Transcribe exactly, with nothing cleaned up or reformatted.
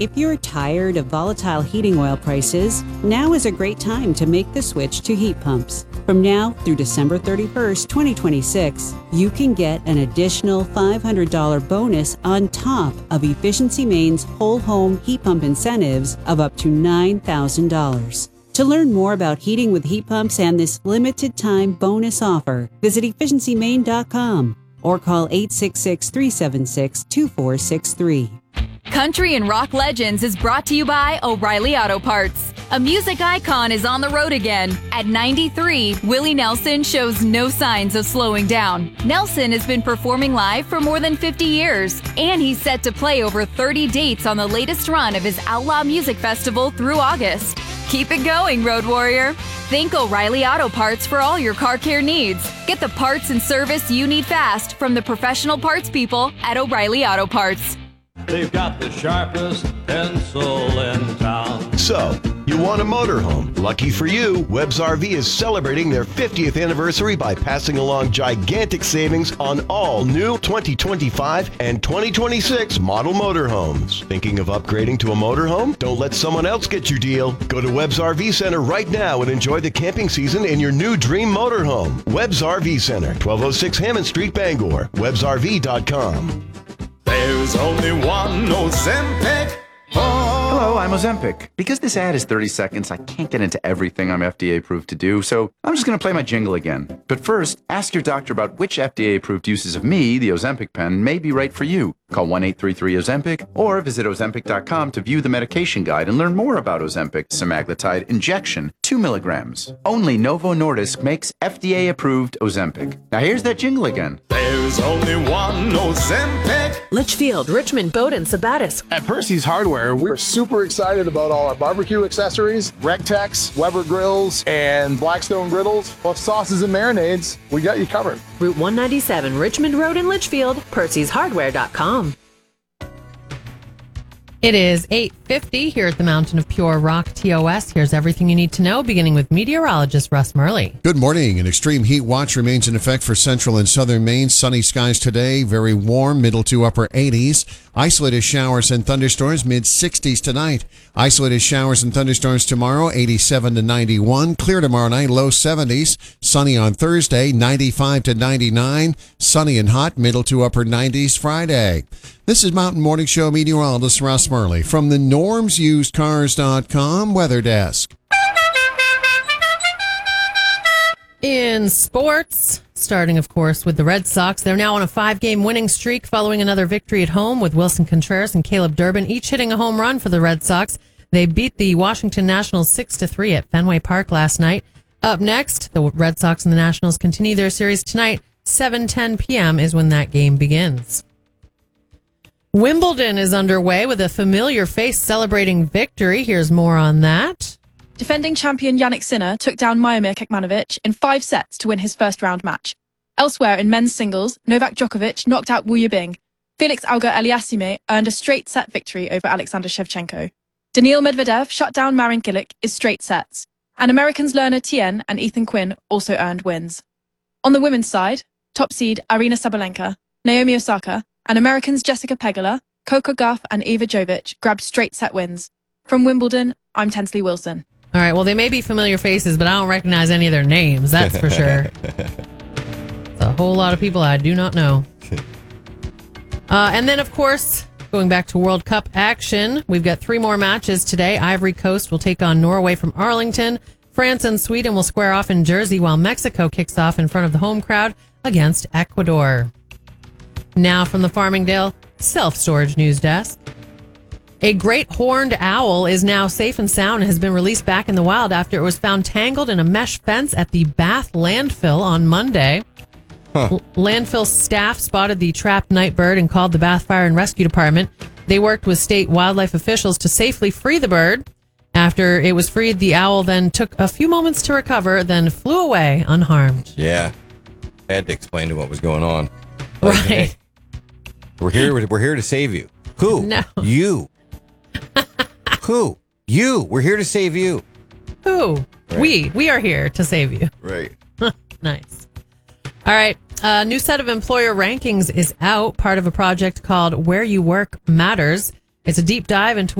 If you're tired of volatile heating oil prices, now is a great time to make the switch to heat pumps. From now through December thirty-first, twenty twenty-six, you can get an additional five hundred dollars bonus on top of Efficiency Maine's whole home heat pump incentives of up to nine thousand dollars. To learn more about heating with heat pumps and this limited time bonus offer, visit efficiency maine dot com or call eight six six, three seven six, two four six three. Country and Rock Legends is brought to you by O'Reilly Auto Parts. A music icon is on the road again. At ninety-three, Willie Nelson shows no signs of slowing down. Nelson has been performing live for more than fifty years, and he's set to play over thirty dates on the latest run of his Outlaw Music Festival through August. Keep it going, Road Warrior. Think O'Reilly Auto Parts for all your car care needs. Get the parts and service you need fast from the professional parts people at O'Reilly Auto Parts. They've got the sharpest pencil in town. So, you want a motorhome? Lucky for you, Webb's R V is celebrating their fiftieth anniversary by passing along gigantic savings on all new twenty twenty-five and twenty twenty-six model motorhomes. Thinking of upgrading to a motorhome? Don't let someone else get your deal. Go to Webb's R V Center right now and enjoy the camping season in your new dream motorhome. Webb's R V Center, twelve oh six Hammond Street, Bangor. Webbs R V dot com. There's only one Ozempic. Oh. Hello, I'm Ozempic. Because this ad is thirty seconds, I can't get into everything I'm F D A approved to do, so I'm just going to play my jingle again. But first, ask your doctor about which F D A approved uses of me, the Ozempic pen, may be right for you. Call one eight three three Ozempic or visit ozempic dot com to view the medication guide and learn more about Ozempic semaglutide injection, two milligrams. Only Novo Nordisk makes F D A approved Ozempic. Now here's that jingle again. There's only one Ozempic. Litchfield, Richmond, Bowdoin, Sabatis. At Percy's Hardware, we're super excited about all our barbecue accessories, Rectex, Weber grills, and Blackstone griddles, plus sauces and marinades. We got you covered. Route one ninety-seven, Richmond Road in Litchfield, Percy's Hardware dot com. It is eight fifty here at the Mountain of Pure Rock T O S. Here's everything you need to know, beginning with meteorologist Russ Murley. Good morning. An extreme heat watch remains in effect for central and southern Maine. Sunny skies today, very warm, middle to upper eighties. Isolated showers and thunderstorms, mid sixties tonight. Isolated showers and thunderstorms tomorrow, eighty-seven to ninety-one. Clear tomorrow night, low seventies. Sunny on Thursday, ninety-five to ninety-nine. Sunny and hot, middle to upper nineties Friday. This is Mountain Morning Show meteorologist Russ Murley from the norms used cars dot com Weather Desk. In sports, starting, of course, with the Red Sox. They're now on a five-game winning streak following another victory at home with Wilson Contreras and Caleb Durbin each hitting a home run for the Red Sox. They beat the Washington Nationals six to three at Fenway Park last night. Up next, the Red Sox and the Nationals continue their series tonight. seven ten p.m. is when that game begins. Wimbledon is underway with a familiar face celebrating victory. Here's more on that. Defending champion Jannik Sinner took down Miomir Kekmanovic in five sets to win his first round match. Elsewhere in men's singles, Novak Djokovic knocked out Wu Yibing. Felix Auger-Aliassime earned a straight set victory over Alexander Shevchenko. Daniil Medvedev shut down Marin Cilic in straight sets. And Americans Lerner Tien and Ethan Quinn also earned wins. On the women's side, top seed Arina Sabalenka, Naomi Osaka, and Americans Jessica Pegula, Coco Gauff, and Eva Jovic grabbed straight set wins. From Wimbledon, I'm Tensley Wilson. All right, well, they may be familiar faces, but I don't recognize any of their names, that's for sure. It's a whole lot of people I do not know. Uh, and then, of course, going back to World Cup action, we've got three more matches today. Ivory Coast will take on Norway from Arlington. France and Sweden will square off in Jersey, while Mexico kicks off in front of the home crowd against Ecuador. Now from the Farmingdale Self-Storage News Desk. A great horned owl is now safe and sound and has been released back in the wild after it was found tangled in a mesh fence at the Bath landfill on Monday. Huh. L- landfill staff spotted the trapped night bird and called the Bath Fire and Rescue Department. They worked with state wildlife officials to safely free the bird. After it was freed, the owl then took a few moments to recover, then flew away unharmed. Yeah. I had to explain to him what was going on. Like, right. Hey, we're here. We're here to save you. Who? No. You. Who? You. We're here to save you. Who? Right. We. We are here to save you. Right. Nice. All right. A new set of employer rankings is out, part of a project called Where You Work Matters. It's a deep dive into